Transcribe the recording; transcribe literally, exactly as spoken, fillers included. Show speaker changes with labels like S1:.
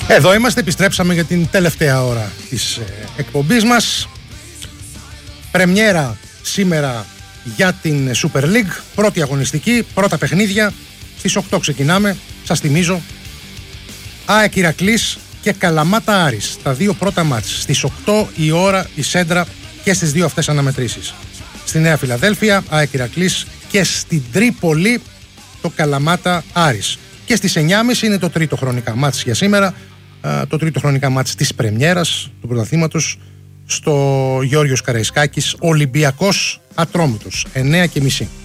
S1: Εδώ είμαστε, επιστρέψαμε για την τελευταία ώρα της ε, εκπομπής μας. Πρεμιέρα σήμερα για την Super League. Πρώτη αγωνιστική, πρώτα παιχνίδια. Στις οκτώ ξεκινάμε, σας θυμίζω. ΑΕΚ Ηρακλής και Καλαμάτα Άρης. Τα δύο πρώτα μάτς. Στις οκτώ η ώρα η σέντρα και στις δύο αυτές αναμετρήσεις. Στη Νέα Φιλαδέλφια, ΑΕΚ Ηρακλής, και στην Τρίπολη το Καλαμάτα Άρης. Και στις εννιά και μισή είναι το τρίτο χρονικά μάτς για σήμερα. Το τρίτο χρονικά μάτς της πρεμιέρας του πρωταθλήματος στο Γεώργιος Καραϊσκάκης, Ολυμπιακός Ατρόμητος, εννιά και μισή.